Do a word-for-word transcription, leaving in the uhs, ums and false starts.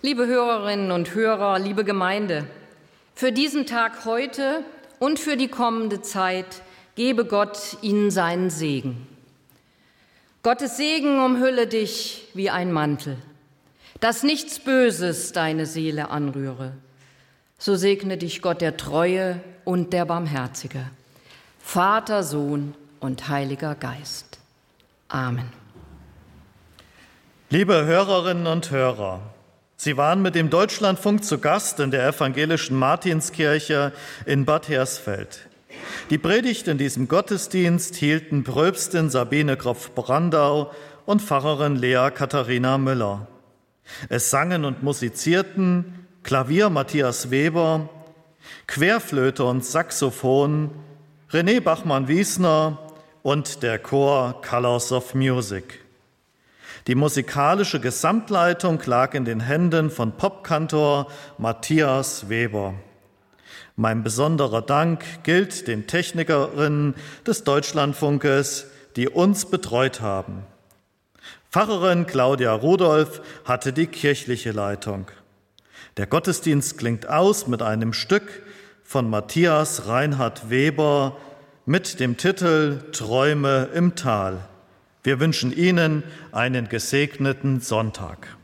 Liebe Hörerinnen und Hörer, liebe Gemeinde, für diesen Tag heute und für die kommende Zeit gebe Gott Ihnen seinen Segen. Gottes Segen umhülle dich wie ein Mantel, dass nichts Böses deine Seele anrühre. So segne dich Gott der Treue und der Barmherzige, Vater, Sohn und Heiliger Geist. Amen. Liebe Hörerinnen und Hörer, Sie waren mit dem Deutschlandfunk zu Gast in der evangelischen Martinskirche in Bad Hersfeld. Die Predigt in diesem Gottesdienst hielten Pröpstin Sabine Kropf-Brandau und Pfarrerin Lea Katharina Müller. Es sangen und musizierten Klavier Matthias Weber, Querflöte und Saxophon René Bachmann-Wiesner und der Chor Colors of Music. Die musikalische Gesamtleitung lag in den Händen von Popkantor Matthias Weber. Mein besonderer Dank gilt den Technikerinnen des Deutschlandfunkes, die uns betreut haben. Pfarrerin Claudia Rudolph hatte die kirchliche Leitung. Der Gottesdienst klingt aus mit einem Stück von Matthias Reinhard Weber mit dem Titel Träume im Tal. Wir wünschen Ihnen einen gesegneten Sonntag.